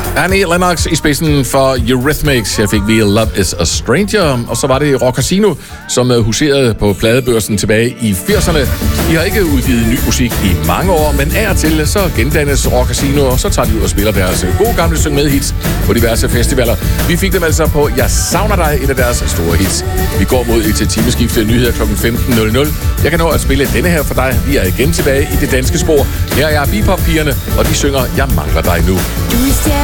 Annie Lennox i spidsen for Eurythmics. Jeg fik vi Love is a Stranger. Og så var det Rock Casino, som huserede på pladebørsen tilbage i 80'erne. De har ikke udgivet ny musik i mange år, men af og til så gendannes Rock Casino, og så tager de ud og spiller deres gode gamle syng med hits på diverse festivaler. Vi fik dem altså på Jeg savner dig, et af deres store hits. Vi går mod et timeskifte nyheder kl. 15.00. Jeg kan nå at spille denne her for dig. Vi er igen tilbage i det danske spor. Her er Bebop-pigerne, og de synger Jeg mangler dig nu.